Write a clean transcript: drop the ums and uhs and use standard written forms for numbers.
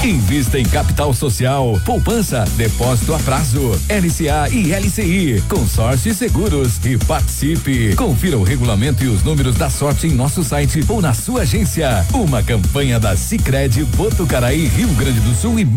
Invista em capital social, poupança, depósito a prazo, LCA e LCI, consórcio e seguros e participe. Confira o regulamento e os números da sorte em nosso site ou na sua agência. Uma campanha da Sicredi Botucaraí, Rio Grande do Sul e